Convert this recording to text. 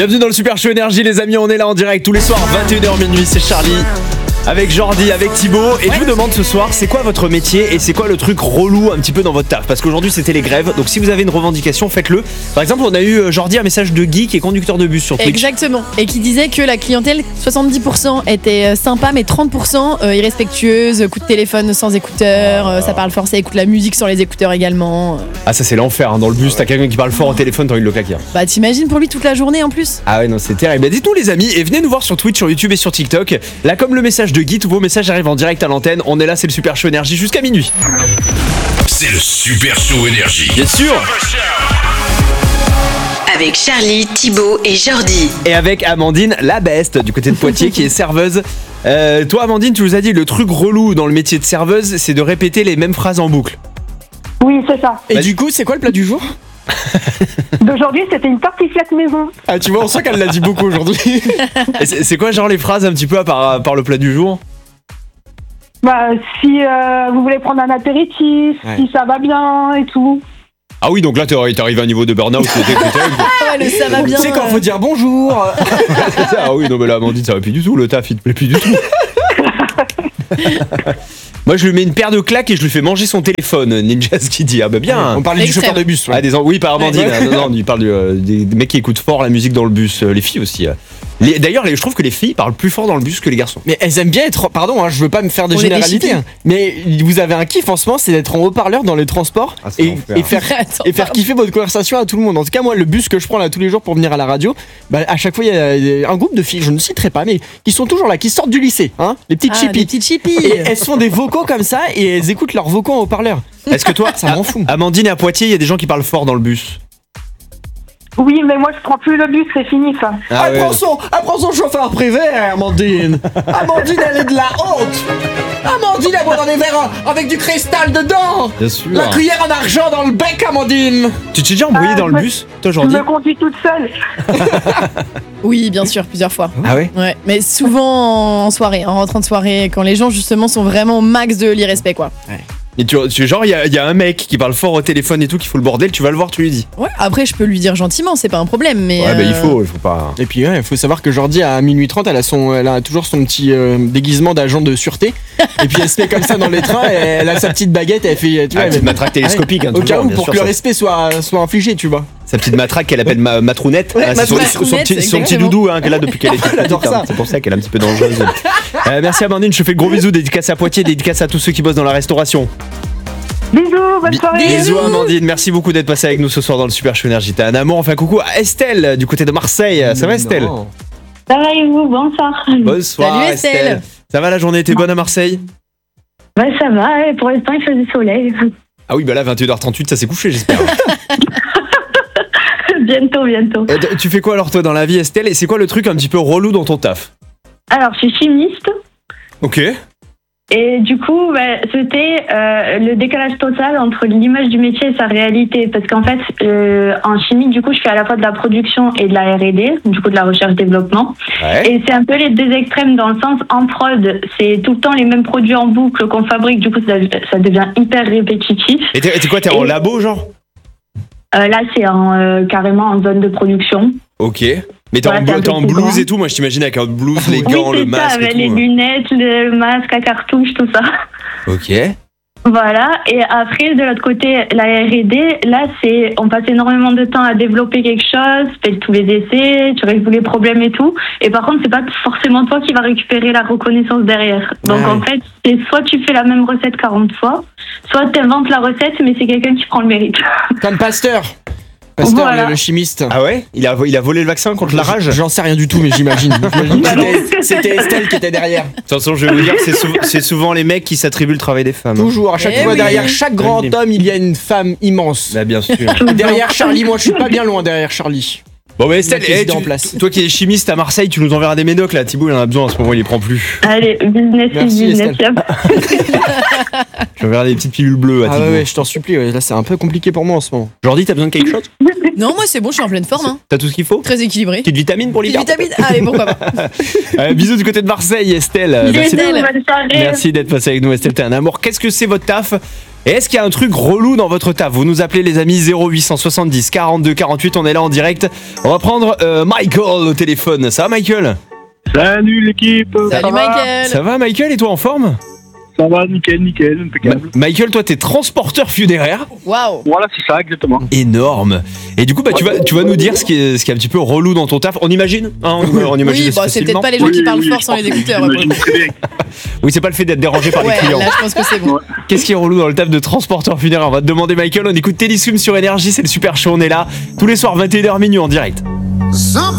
Bienvenue dans le Super Show Énergie les amis, on est là en direct tous les soirs 21h minuit, c'est Charlie avec Jordi, avec Thibaut. Et je vous demande ce soir, c'est quoi votre métier et c'est quoi le truc relou un petit peu dans votre taf? Parce qu'aujourd'hui c'était les grèves, donc si vous avez une revendication, faites-le. Par exemple, on a eu Jordi un message de Guy qui est conducteur de bus sur Twitch. Exactement, et qui disait que la clientèle, 70% était sympa, mais 30% irrespectueuse, coup de téléphone sans écouteurs, ça parle fort, ça écoute la musique sans les écouteurs également. Ah ça c'est l'enfer, hein. Dans le bus t'as quelqu'un qui parle fort au téléphone, t'as envie de le claquer. Bah t'imagines pour lui toute la journée en plus. Ah ouais non c'est terrible. Bah, dites-nous les amis et venez nous voir sur Twitch, sur YouTube et sur TikTok. Là comme le message de Guy, tous vos messages arrivent en direct à l'antenne. On est là, c'est le Super Show Énergie jusqu'à minuit. C'est le Super Show Énergie. Bien sûr. Avec Charlie, Thibaut et Jordi. Et avec Amandine la best du côté de Poitiers qui est serveuse. Toi Amandine, tu nous as dit le truc relou dans le métier de serveuse, c'est de répéter les mêmes phrases en boucle. Oui, c'est ça. Et du coup, c'est quoi le plat du jour? D'aujourd'hui, c'était une tartiflette maison. Ah, tu vois, on sent qu'elle l'a dit beaucoup aujourd'hui. Et c'est quoi genre les phrases un petit peu à part le plat du jour? Bah, si vous voulez prendre un apéritif, si ça va bien et tout. Ah oui, donc là t'arrives à un niveau de burn-out. Ah ouais, le ça va bien. Tu sais quand faut dire bonjour. Ah oui, non mais là Amandine ça va plus du tout, le taf il te plaît plus du tout. Moi je lui mets une paire de claques et je lui fais manger son téléphone. Ninja qui dit ah bah bien. On parlait du chauffeur de bus. Ah, oui pas Amandine. Non, il parle des mecs qui écoutent fort la musique dans le bus, les filles aussi. D'ailleurs, je trouve que les filles parlent plus fort dans le bus que les garçons. Mais elles aiment bien être. Pardon, hein, je veux pas me faire de généralité. Mais vous avez un kiff en ce moment, c'est d'être en haut-parleur dans les transports et faire kiffer votre conversation à tout le monde. En tout cas, moi, le bus que je prends là tous les jours pour venir à la radio, bah, à chaque fois, il y a un groupe de filles, je ne citerai pas, mais qui sont toujours là, qui sortent du lycée, hein, les petites chippies. Les petites chippies. Et elles font des vocaux comme ça et elles écoutent leurs vocaux en haut-parleur. Est-ce que toi, ça m'en fout. Amandine, à Poitiers, il y a des gens qui parlent fort dans le bus? Oui, mais moi je prends plus le bus, c'est fini ça. Apprends son chauffeur privé, Amandine. Amandine, elle est de la honte. Amandine, elle boit dans des verres avec du cristal dedans. Bien sûr. La cuillère en argent dans le bec, Amandine. Tu t'es déjà embrouillé dans le bus, toi, Je Jordi? me conduis toute seule. Oui, bien sûr, plusieurs fois. Ah ouais? Ouais, mais souvent en soirée, en rentrant de soirée, quand les gens justement sont vraiment au max de l'irrespect quoi. Et genre, il y a un mec qui parle fort au téléphone et tout, qui fout le bordel, tu vas le voir, tu lui dis. Ouais, après je peux lui dire gentiment, c'est pas un problème, mais. Ouais, bah il faut pas. Et puis il faut savoir que Jordi à minuit 30 elle a toujours son petit déguisement d'agent de sûreté. Et puis elle se met comme ça dans les trains et elle a sa petite baguette, elle fait tu vois, petite matraque télescopique, hein, au cas toujours, où bien pour sûr, que le ça. respect soit infligé, tu vois. Sa petite matraque qu'elle appelle Matrounette. Ouais, C'est son Matrounette, petit exactement. doudou hein, qu'elle a depuis qu'elle est petite. adore ça. C'est pour ça qu'elle est un petit peu dangereuse. Merci Amandine, je te fais gros bisous, dédicace à Poitiers, dédicace à tous ceux qui bossent dans la restauration. Bisous, bonne soirée. Bisous Amandine, merci beaucoup d'être passée avec nous ce soir dans le Super Show Énergie. T'as un amour, enfin coucou à Estelle du côté de Marseille. Ça va Estelle? Ça va et vous? Bonsoir. Bonsoir Salut, Estelle. Ça va, la journée était bonne à Marseille? Ouais, ça va, et pour l'instant il fait du soleil. Ah oui, bah là 21h38 ça s'est couché j'espère. Bientôt. Tu fais quoi alors toi dans la vie Estelle? Et c'est quoi le truc un petit peu relou dans ton taf? Alors, je suis chimiste. Ok. Et du coup, c'était le décalage total entre l'image du métier et sa réalité. Parce qu'en fait, en chimie, du coup, je fais à la fois de la production et de la R&D, du coup de la recherche-développement. Ouais. Et c'est un peu les deux extrêmes dans le sens, en prod, c'est tout le temps les mêmes produits en boucle qu'on fabrique. Du coup, ça devient hyper répétitif. Et t'es quoi, t'es en labo genre? Là, c'est carrément en zone de production. Ok. Mais t'es en blouse et tout, moi je t'imagine avec un blouse, les gants, le masque. Ça, avec et tout, les lunettes, le masque à cartouche, tout ça. Ok. Voilà, et après, de l'autre côté, la R&D, là, on passe énormément de temps à développer quelque chose, fais tous les essais, tu résous les problèmes et tout. Et par contre, c'est pas forcément toi qui vas récupérer la reconnaissance derrière. Donc en fait, c'est soit tu fais la même recette 40 fois, soit tu inventes la recette, mais c'est quelqu'un qui prend le mérite. Comme Pasteur, Voilà. le chimiste. Ah ouais, il a volé le vaccin contre la rage? J'en sais rien du tout, mais j'imagine. C'était Estelle qui était derrière. De toute façon, je vais vous dire, c'est souvent les mecs qui s'attribuent le travail des femmes. Toujours, à chaque fois, derrière chaque grand homme, il y a une femme immense. Bah bien sûr. Derrière Charlie, moi je suis pas bien loin derrière Charlie. Bon bah Estelle, en place. toi qui es chimiste à Marseille, tu nous enverras des médocs là. Thibaut il en a besoin en ce moment, il les prend plus. Allez, business Merci, is business. Je vais enverrai des petites pilules bleues à Ah Thibaut. ouais, je t'en supplie, là c'est un peu compliqué pour moi en ce moment. Jordi, t'as besoin de quelque chose? Non, moi c'est bon, je suis en pleine forme. Hein. T'as tout ce qu'il faut? Très équilibré. Petite vitamine pour l'hiver? Petite vitamine? Allez, pourquoi pas. Bisous du côté de Marseille, Estelle. Bonne soirée. Merci d'être passé avec nous, Estelle, t'es un amour. Qu'est-ce que c'est votre taf? Et est-ce qu'il y a un truc relou dans votre taf? Vous nous appelez les amis 0870 42 48, on est là en direct. On va prendre Michael au téléphone. Ça va Michael? Salut l'équipe. Salut Michael. Ça va Michael, et toi en forme? Ça va, nickel, impeccable. Michael, toi t'es transporteur funéraire. Waouh. Voilà, c'est ça, exactement. Énorme. Et du coup, bah, tu vas nous dire ce qui est un petit peu relou dans ton taf. On imagine hein, on imagine. Oui, bah, c'est peut-être pas les gens qui parlent fort sans les écouteurs. Oui, c'est pas le fait d'être dérangé par les clients. Là, je pense que c'est bon. Qu'est-ce qui est relou dans le taf de transporteur funéraire? On va te demander Michael. On écoute Teddy Swims sur Énergie, c'est le super show, on est là tous les soirs 21h minuit en direct. Something